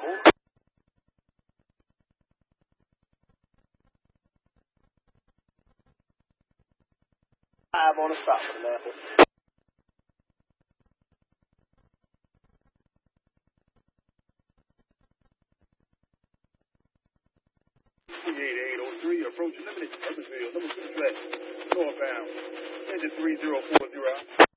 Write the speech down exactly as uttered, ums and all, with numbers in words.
Five on the stop for the last one. eight oh three, approaching limited. Evansville, number two flat, northbound. Engine three zero four zero.